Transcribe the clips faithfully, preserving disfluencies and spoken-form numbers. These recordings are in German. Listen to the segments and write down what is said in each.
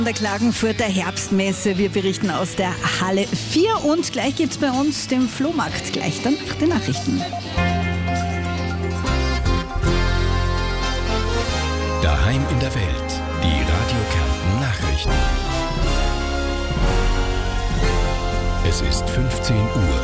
Der Klagenfurter Herbstmesse. Wir berichten aus der Halle vier und gleich gibt es bei uns den Flohmarkt, gleich dann nach den Nachrichten. Daheim in der Welt, die Radio Kärnten Nachrichten. Es ist fünfzehn Uhr.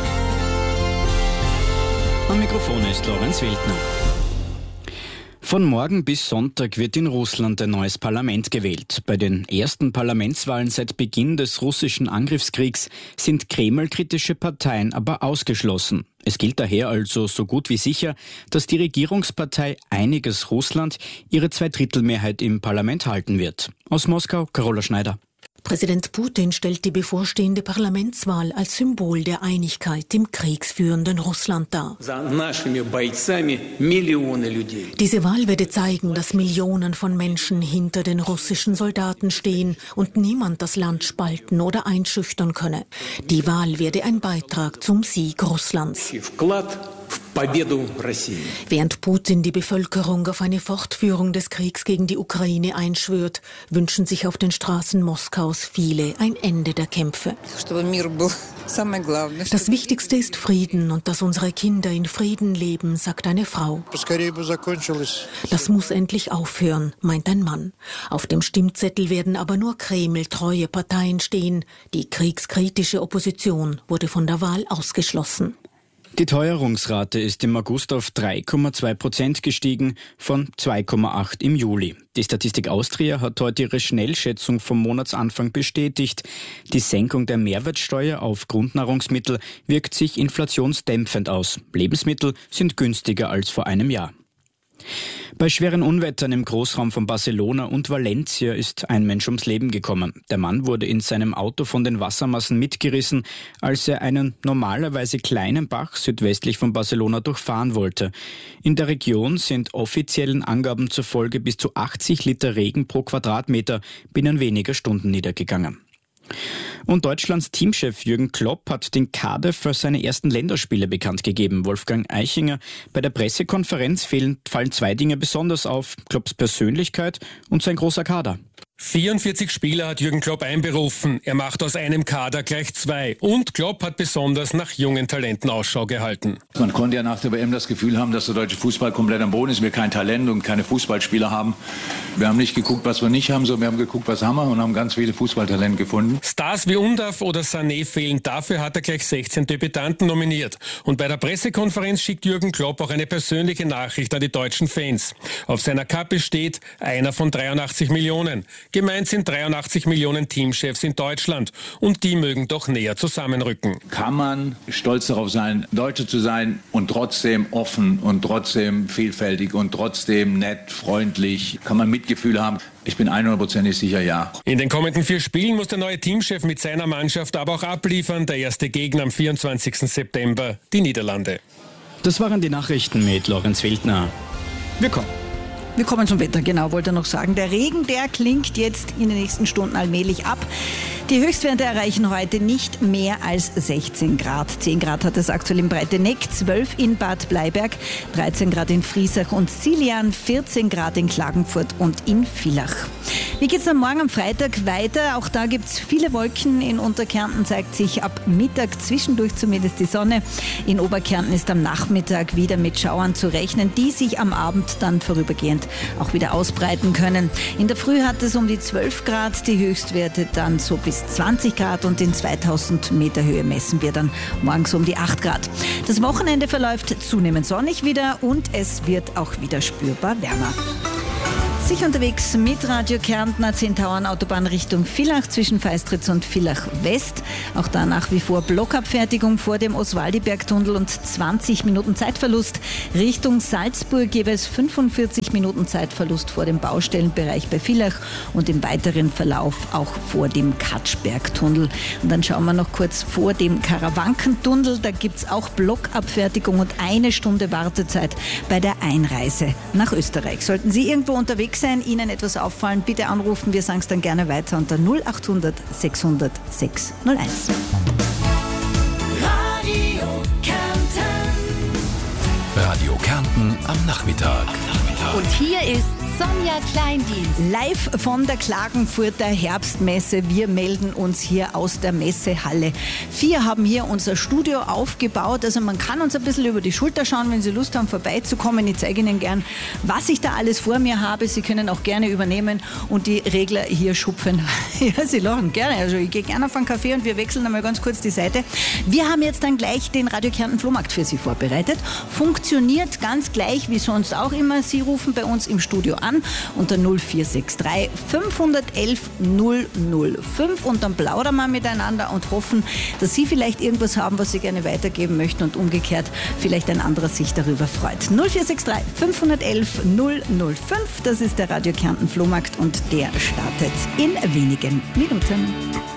Am Mikrofon ist Lorenz Wildner. Von morgen bis Sonntag wird in Russland ein neues Parlament gewählt. Bei den ersten Parlamentswahlen seit Beginn des russischen Angriffskriegs sind Kreml-kritische Parteien aber ausgeschlossen. Es gilt daher also so gut wie sicher, dass die Regierungspartei Einiges Russland ihre Zweidrittelmehrheit im Parlament halten wird. Aus Moskau, Carola Schneider. Präsident Putin stellt die bevorstehende Parlamentswahl als Symbol der Einigkeit im kriegsführenden Russland dar. Diese Wahl werde zeigen, dass Millionen von Menschen hinter den russischen Soldaten stehen und niemand das Land spalten oder einschüchtern könne. Die Wahl werde ein Beitrag zum Sieg Russlands. Während Putin die Bevölkerung auf eine Fortführung des Kriegs gegen die Ukraine einschwört, wünschen sich auf den Straßen Moskaus viele ein Ende der Kämpfe. Das Wichtigste ist Frieden und dass unsere Kinder in Frieden leben, sagt eine Frau. Das muss endlich aufhören, meint ein Mann. Auf dem Stimmzettel werden aber nur Kreml-treue Parteien stehen. Die kriegskritische Opposition wurde von der Wahl ausgeschlossen. Die Teuerungsrate ist im August auf drei Komma zwei Prozent gestiegen, von zwei Komma acht im Juli. Die Statistik Austria hat heute ihre Schnellschätzung vom Monatsanfang bestätigt. Die Senkung der Mehrwertsteuer auf Grundnahrungsmittel wirkt sich inflationsdämpfend aus. Lebensmittel sind günstiger als vor einem Jahr. Bei schweren Unwettern im Großraum von Barcelona und Valencia ist ein Mensch ums Leben gekommen. Der Mann wurde in seinem Auto von den Wassermassen mitgerissen, als er einen normalerweise kleinen Bach südwestlich von Barcelona durchfahren wollte. In der Region sind offiziellen Angaben zufolge bis zu achtzig Liter Regen pro Quadratmeter binnen weniger Stunden niedergegangen. Und Deutschlands Teamchef Jürgen Klopp hat den Kader für seine ersten Länderspiele bekannt gegeben. Wolfgang Eichinger: Bei der Pressekonferenz fehlen, fallen zwei Dinge besonders auf: Klopps Persönlichkeit und sein großer Kader. vierundvierzig Spieler hat Jürgen Klopp einberufen. Er macht aus einem Kader gleich zwei. Und Klopp hat besonders nach jungen Talenten Ausschau gehalten. Man konnte ja nach der W M das Gefühl haben, dass der deutsche Fußball komplett am Boden ist, wir kein Talent und keine Fußballspieler haben. Wir haben nicht geguckt, was wir nicht haben, sondern wir haben geguckt, was haben wir, und haben ganz viele Fußballtalente gefunden. Stars wie Undav oder Sané fehlen. Dafür hat er gleich sechzehn Debütanten nominiert. Und bei der Pressekonferenz schickt Jürgen Klopp auch eine persönliche Nachricht an die deutschen Fans. Auf seiner Kappe steht: einer von dreiundachtzig Millionen. Gemeint sind dreiundachtzig Millionen Teamchefs in Deutschland. Und die mögen doch näher zusammenrücken. Kann man stolz darauf sein, Deutsche zu sein und trotzdem offen und trotzdem vielfältig und trotzdem nett, freundlich? Kann man Mitgefühl haben? Ich bin hundertprozentig sicher, ja. In den kommenden vier Spielen muss der neue Teamchef mit seiner Mannschaft aber auch abliefern. Der erste Gegner am vierundzwanzigsten September, die Niederlande. Das waren die Nachrichten mit Lorenz Wildner. Wir kommen. Wir kommen zum Wetter, genau, wollte noch sagen. Der Regen, der klingt jetzt in den nächsten Stunden allmählich ab. Die Höchstwerte erreichen heute nicht mehr als sechzehn Grad. zehn Grad hat es aktuell in Breiteneck, zwölf in Bad Bleiberg, dreizehn Grad in Friesach und Siljan, vierzehn Grad in Klagenfurt und in Villach. Wie geht's dann morgen am Freitag weiter? Auch da gibt's viele Wolken. In Unterkärnten zeigt sich ab Mittag zwischendurch zumindest die Sonne. In Oberkärnten ist am Nachmittag wieder mit Schauern zu rechnen, die sich am Abend dann vorübergehend auch wieder ausbreiten können. In der Früh hat es um die zwölf Grad, die Höchstwerte dann so bis zwanzig Grad, und in zweitausend Meter Höhe messen wir dann morgens um die acht Grad. Das Wochenende verläuft zunehmend sonnig wieder und es wird auch wieder spürbar wärmer. Sich unterwegs mit Radio Kärnten, A zehn Tauern Autobahn Richtung Villach zwischen Feistritz und Villach West. Auch da nach wie vor Blockabfertigung vor dem Oswaldibergtunnel und zwanzig Minuten Zeitverlust. Richtung Salzburg jeweils fünfundvierzig Minuten Zeitverlust vor dem Baustellenbereich bei Villach und im weiteren Verlauf auch vor dem Katschbergtunnel. Und dann schauen wir noch kurz vor dem Karawankentunnel. Da gibt es auch Blockabfertigung und eine Stunde Wartezeit bei der Einreise nach Österreich. Sollten Sie irgendwo unterwegs sein, Ihnen etwas auffallen, bitte anrufen. Wir sagen es dann gerne weiter unter null achthundert sechshundert sechs null eins. Radio Kärnten. Radio Kärnten am Nachmittag. Und hier ist Sonja Kleindienst. Live von der Klagenfurter Herbstmesse. Wir melden uns hier aus der Messehalle. Wir haben hier unser Studio aufgebaut. Also man kann uns ein bisschen über die Schulter schauen, wenn Sie Lust haben, vorbeizukommen. Ich zeige Ihnen gern, was ich da alles vor mir habe. Sie können auch gerne übernehmen und die Regler hier schupfen. Ja, Sie lachen gerne. Also ich gehe gerne auf einen Kaffee und wir wechseln einmal ganz kurz die Seite. Wir haben jetzt dann gleich den Radio Kärnten Flohmarkt für Sie vorbereitet. Funktioniert ganz gleich wie sonst auch immer. Sie rufen bei uns im Studio an unter null vier sechs drei fünf eins eins null null fünf und dann plaudern wir miteinander und hoffen, dass Sie vielleicht irgendwas haben, was Sie gerne weitergeben möchten und umgekehrt vielleicht ein anderer sich darüber freut. null vier sechs drei fünf eins eins null null fünf, das ist der Radio Kärnten Flohmarkt und der startet in wenigen Minuten.